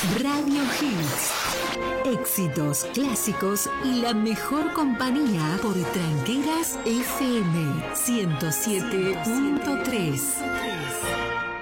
Radio Hits. Éxitos, clásicos y la mejor compañía por Tranqueras FM 107.3.